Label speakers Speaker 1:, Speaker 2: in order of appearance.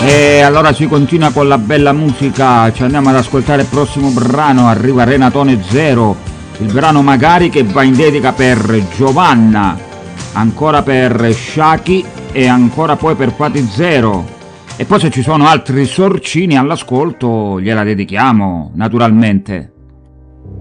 Speaker 1: E allora si continua con la bella musica, ci andiamo ad ascoltare il prossimo brano, arriva Renatone Zero, il brano Magari che va in dedica per Giovanna, ancora per Shaki e ancora poi per Fati Zero. E poi se ci sono altri sorcini all'ascolto gliela dedichiamo, naturalmente.